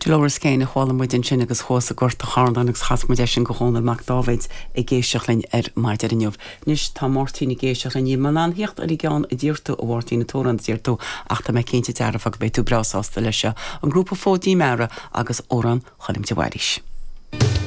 Dú leir céine chála muid in sin agus chósa gorta chádan agus chasmuid sin go hónal Mac David géisioach lein maidir inniuh. Nis tá mórtína géisioach lein man anhíocht a gán i ddíirtu ó bhórtína tóran díirtu ach tá me cinnte dearfach beitú brasásta lei se an grúpa fódí mera agus óran cholim te bhairis.